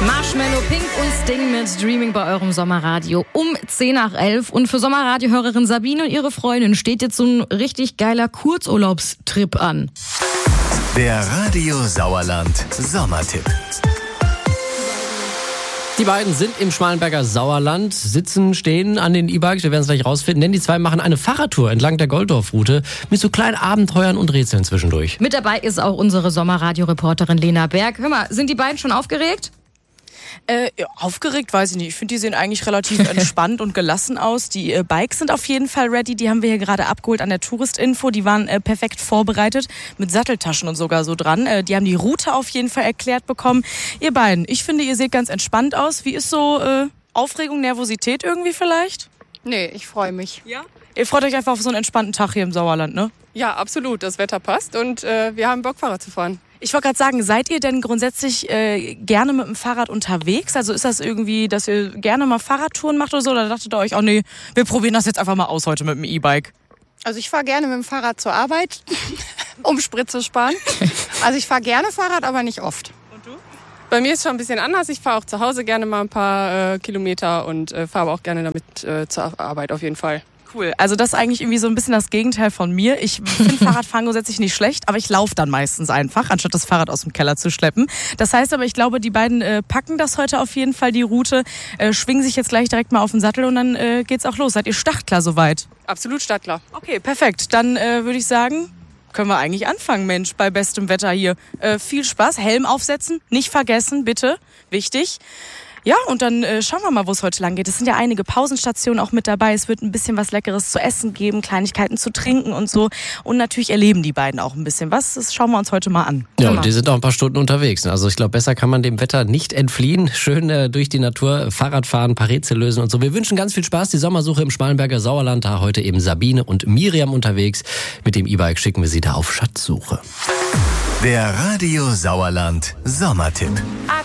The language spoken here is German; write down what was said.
Marshmello, Pink und Sting mit Dreaming bei eurem Sommerradio um 10:11. Und für Sommerradiohörerin Sabine und ihre Freundin steht jetzt so ein richtig geiler Kurzurlaubstrip an. Der Radio Sauerland Sommertipp. Die beiden sind im Schmalenberger Sauerland, sitzen, stehen an den E-Bikes, wir werden es gleich rausfinden, denn die zwei machen eine Fahrradtour entlang der Golddorfroute mit so kleinen Abenteuern und Rätseln zwischendurch. Mit dabei ist auch unsere Sommerradio-Reporterin Lena Berg. Hör mal, sind die beiden schon aufgeregt? Ja, aufgeregt weiß ich nicht. Ich finde, die sehen eigentlich relativ entspannt und gelassen aus. Die Bikes sind auf jeden Fall ready. Die haben wir hier gerade abgeholt an der Touristinfo. Die waren perfekt vorbereitet mit Satteltaschen und sogar so dran. Die haben die Route auf jeden Fall erklärt bekommen. Ihr beiden, ich finde, ihr seht ganz entspannt aus. Wie ist so Aufregung, Nervosität irgendwie vielleicht? Nee, ich freue mich. Ja? Ihr freut euch einfach auf so einen entspannten Tag hier im Sauerland, ne? Ja, absolut. Das Wetter passt und wir haben Bock, Fahrrad zu fahren. Ich wollte gerade sagen, seid ihr denn grundsätzlich gerne mit dem Fahrrad unterwegs? Also ist das irgendwie, dass ihr gerne mal Fahrradtouren macht oder so? Oder dachtet ihr euch, oh nee, wir probieren das jetzt einfach mal aus heute mit dem E-Bike? Also ich fahre gerne mit dem Fahrrad zur Arbeit, um Sprit zu sparen. Also ich fahre gerne Fahrrad, aber nicht oft. Und du? Bei mir ist es schon ein bisschen anders. Ich fahre auch zu Hause gerne mal ein paar Kilometer und fahre aber auch gerne damit zur Arbeit auf jeden Fall. Cool. Also das ist eigentlich irgendwie so ein bisschen das Gegenteil von mir. Ich finde Fahrradfahren grundsätzlich nicht schlecht, aber ich laufe dann meistens einfach, anstatt das Fahrrad aus dem Keller zu schleppen. Das heißt aber, ich glaube, die beiden packen das heute auf jeden Fall, die Route, schwingen sich jetzt gleich direkt mal auf den Sattel und dann geht's auch los. Seid ihr startklar soweit? Absolut startklar. Okay, perfekt. Dann würde ich sagen, können wir eigentlich anfangen, Mensch, bei bestem Wetter hier. Viel Spaß, Helm aufsetzen, nicht vergessen, bitte, wichtig. Ja, und dann schauen wir mal, wo es heute lang geht. Es sind ja einige Pausenstationen auch mit dabei. Es wird ein bisschen was Leckeres zu essen geben, Kleinigkeiten zu trinken und so. Und natürlich erleben die beiden auch ein bisschen was. Das schauen wir uns heute mal an. Ja, und die sind auch ein paar Stunden unterwegs. Also ich glaube, besser kann man dem Wetter nicht entfliehen. Schön durch die Natur Fahrrad fahren, ein paar Rätsel lösen und so. Wir wünschen ganz viel Spaß. Die Sommersuche im Schmalenberger Sauerland. Da heute eben Sabine und Miriam unterwegs. Mit dem E-Bike schicken wir sie da auf Schatzsuche. Der Radio Sauerland Sommertipp.